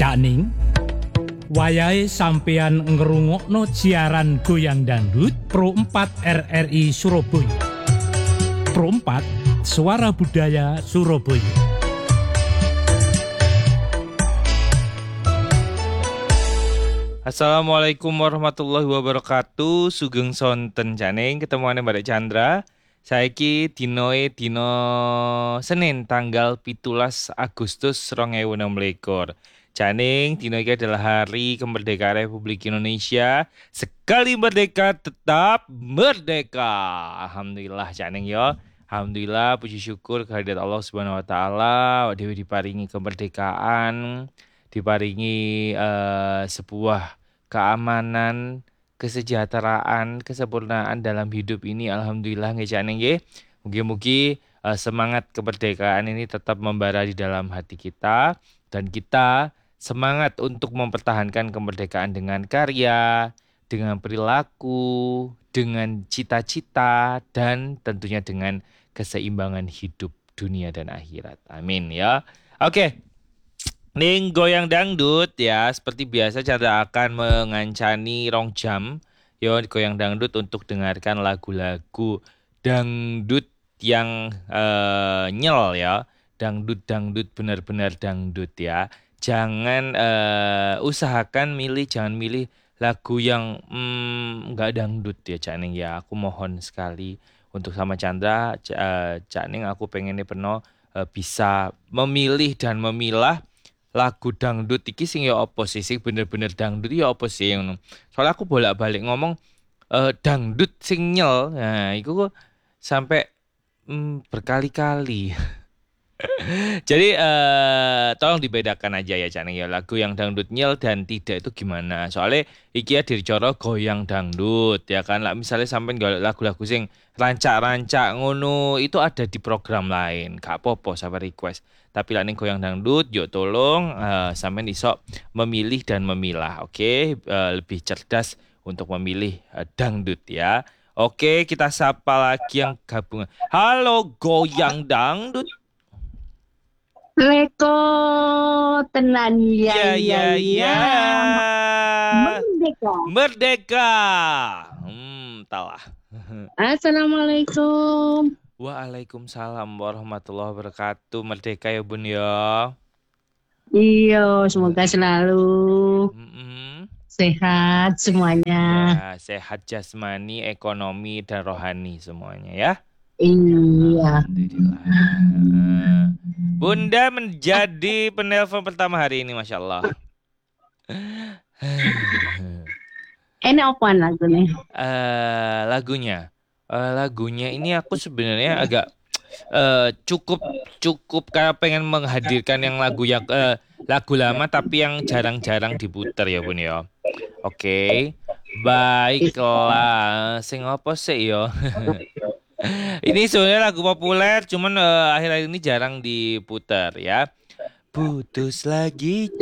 Cak Ning, wayahe sampeyan ngrungokno siaran Goyang Dangdut Pro 4 RRI Surabaya. Pro 4 Suara Budaya Surabaya. Assalamualaikum warahmatullahi wabarakatuh. Sugeng sonten Janing ketemuane Mbak Chandra. Saiki dinoe dino Senin tanggal 17 Agustus 2026. Janing dino iki adalah hari kemerdekaan Republik Indonesia. Sekali merdeka tetap merdeka. Alhamdulillah Janing yo. Alhamdulillah puji syukur kehadirat Allah Subhanahu wa taala dewe diparingi kemerdekaan, diparingi sebuah keamanan, kesejahteraan, kesempurnaan dalam hidup ini. Alhamdulillah nggih nggih. Mugi-mugi semangat kemerdekaan ini tetap membara di dalam hati kita dan kita semangat untuk mempertahankan kemerdekaan dengan karya, dengan perilaku, dengan cita-cita dan tentunya dengan keseimbangan hidup dunia dan akhirat. Amin ya. Oke. Ning goyang dangdut ya, seperti biasa cara akan mengancani rong jam yo goyang dangdut untuk dengarkan lagu-lagu dangdut yang nyel ya, dangdut benar-benar dangdut ya. Jangan jangan milih lagu yang nggak dangdut ya Cak Ning ya. Aku mohon sekali untuk sama Chandra, Cak Ning aku pengennya bisa memilih dan memilah lagu dangdut iki sing ya apa sih sing bener-bener dangdut ya apa sih ngono. Soalnya aku bolak-balik ngomong dangdut sing nyel. Nah, iku kok sampai berkali-kali. Jadi tolong dibedakan aja ya Cak Ning ya lagu yang dangdut nyel dan tidak itu gimana. Soalnya iki ya dicoro goyang dangdut ya kan. Lah misalnya sampean golek lagu-lagu sing rancak-rancak ngono itu ada di program lain. Gak apa-apa sampai request. Tapi lah ning goyang dangdut yuk tolong sampean iso memilih dan memilah. Oke, lebih cerdas untuk memilih dangdut ya. Oke, kita sapa lagi yang gabung. Halo goyang dangdut. Leko tenan Ya, ya, ya. Merdeka. Merdeka. Talah. Assalamualaikum. Waalaikumsalam warahmatullahi wabarakatuh. Merdeka ya Bun ya. Iya, semoga selalu Mm-mm. sehat semuanya. Ya, sehat jasmani, ekonomi dan rohani semuanya ya. Iya. Alhamdulillah. Bunda menjadi penelpon pertama hari ini, Masya Allah. Ini apa lagu nih? Lagunya ini aku sebenarnya agak cukup kayak pengen menghadirkan yang lagu lama tapi yang jarang-jarang diputar ya Bun ya. Oke. Baiklah, sing apa sih yo? Ini sebenarnya lagu populer, cuman akhir-akhir ini jarang diputar ya. Putus lagi